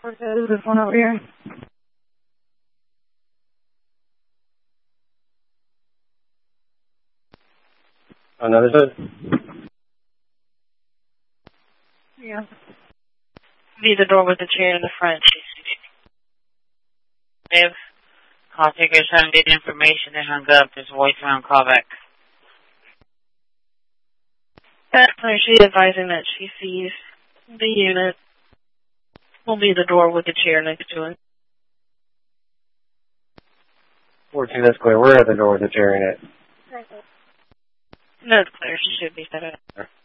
Is this one over here? Another hood? Yeah. Be the door with the chair in the front. If call taker trying to get information and hung up, this voicemail call back. That's clear. She's advising that she sees the unit will be the door with the chair next to it. 14, that's clear. We're at the door with the chair in it. That's clear. She should be set up.